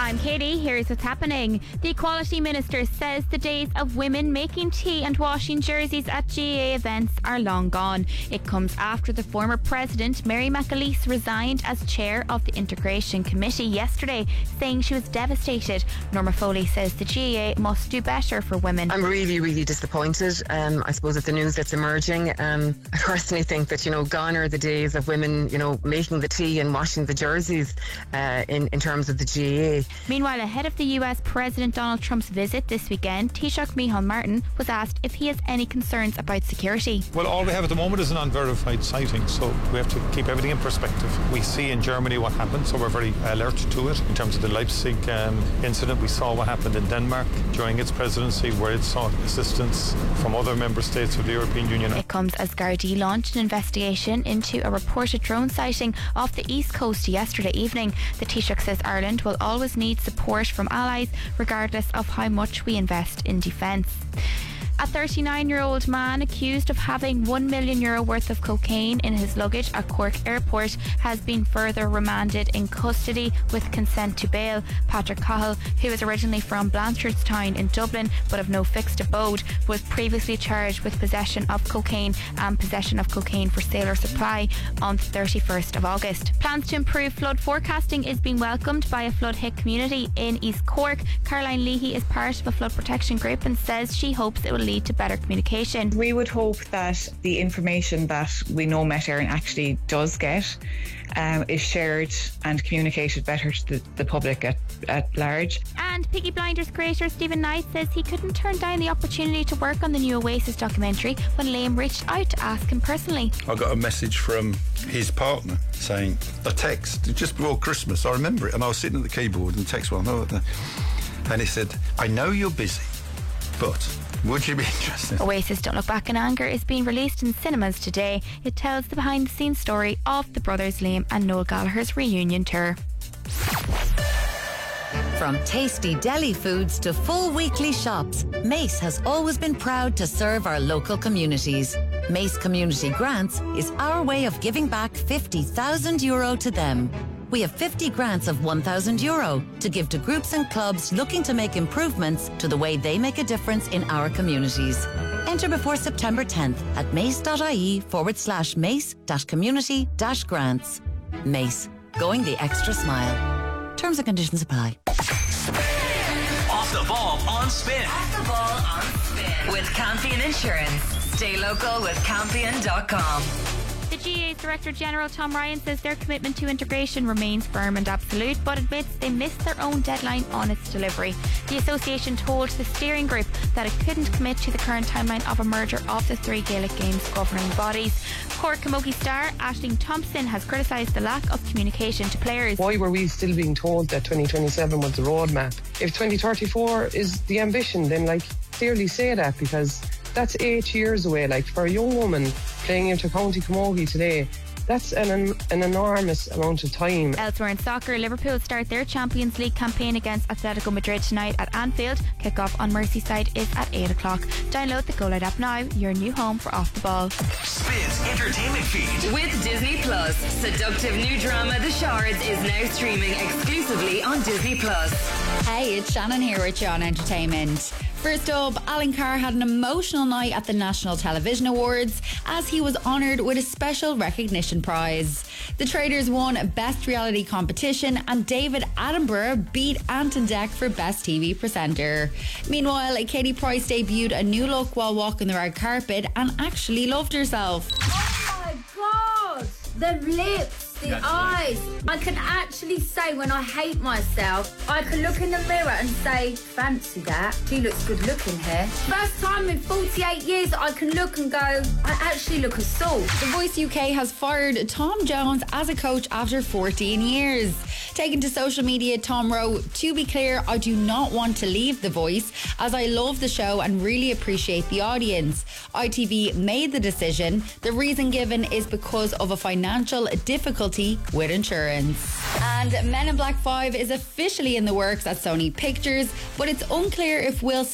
I'm Katie. Here's what's happening. The Equality Minister says the days of women making tea and washing jerseys at GAA events are long gone. It comes after the former president, Mary McAleese, resigned as chair of the Integration Committee yesterday, saying she was devastated. Norma Foley says the GAA must do better for women. I'm really, really disappointed. I suppose at the news that's emerging. I personally think that, gone are the days of women, making the tea and washing the jerseys in terms of the GAA. Meanwhile, ahead of the US President Donald Trump's visit this weekend, Taoiseach Micheál Martin was asked if he has any concerns about security. Well, all we have at the moment is an unverified sighting, so we have to keep everything in perspective. We see in Germany what happened, so we're very alert to it. In terms of the Leipzig incident, we saw what happened in Denmark during its presidency, where it sought assistance from other member states of the European Union. It comes as Gardaí launched an investigation into a reported drone sighting off the east coast yesterday evening. The Taoiseach says Ireland will always need support from allies regardless of how much we invest in defence. A 39-year-old man accused of having €1 million worth of cocaine in his luggage at Cork Airport has been further remanded in custody with consent to bail. Patrick Cahill, who is originally from Blanchardstown in Dublin but of no fixed abode, was previously charged with possession of cocaine and possession of cocaine for sale or supply on the 31st of August. Plans to improve flood forecasting is being welcomed by a flood-hit community in East Cork. Caroline Leahy is part of a flood protection group and says she hopes it will lead to better communication. We would hope that the information that we know Met Éireann actually does get is shared and communicated better to the public at large. And Peaky Blinders creator Stephen Knight says he couldn't turn down the opportunity to work on the new Oasis documentary when Liam reached out to ask him personally. I got a message from his partner saying, a text just before Christmas, I remember it, and I was sitting at the keyboard and the text went, and he said, I know you're busy, but would you be interested? Oasis Don't Look Back in Anger is being released in cinemas today. It tells the behind-the-scenes story of the brothers Liam and Noel Gallagher's reunion tour. From tasty deli foods to full weekly shops, Mace has always been proud to serve our local communities. Mace Community Grants is our way of giving back €50,000 to them. We have 50 grants of €1,000 to give to groups and clubs looking to make improvements to the way they make a difference in our communities. Enter before September 10th at mace.ie/mace-community-grants. Mace, going the extra smile. Terms and conditions apply. Off the ball on Spin. Off the ball on Spin. With Campion Insurance. Stay local with Campion.com. The GAA's Director General Tom Ryan says their commitment to integration remains firm and absolute, but admits they missed their own deadline on its delivery. The association told the steering group that it couldn't commit to the current timeline of a merger of the three Gaelic Games governing bodies. Cork Camogie star Aisling Thompson has criticised the lack of communication to players. Why were we still being told that 2027 was the roadmap? If 2034 is the ambition, then clearly say that, because that's 8 years away. For a young woman playing into County Camogie today, that's an enormous amount of time. Elsewhere in soccer, Liverpool start their Champions League campaign against Atletico Madrid tonight at Anfield. Kick-off on Merseyside is at 8 o'clock. Download the Go Light app now, your new home for Off the Ball. Spin's entertainment feed. With Disney Plus, seductive new drama The Shards is now streaming exclusively on Disney Plus. Hey, it's Shannon here with John Entertainment. First up, Alan Carr had an emotional night at the National Television Awards as he was honoured with a special recognition prize. The Traders won Best Reality Competition and David Attenborough beat Anton Deck for Best TV Presenter. Meanwhile, Katie Price debuted a new look while walking the red carpet and actually loved herself. Oh my God! The lips, the eyes. I can actually say when I hate myself, I can look in the mirror and say, fancy that. She looks good looking here. First time in 48 years I can look and go, I actually look a salt. The Voice UK has fired Tom Jones as a coach after 14 years. Taken to social media, Tom wrote, "To be clear, I do not want to leave The Voice as I love the show and really appreciate the audience. ITV made the decision. The reason given is because of a financial difficulty with insurance." And Men in Black 5 is officially in the works at Sony Pictures, but it's unclear if Will Smith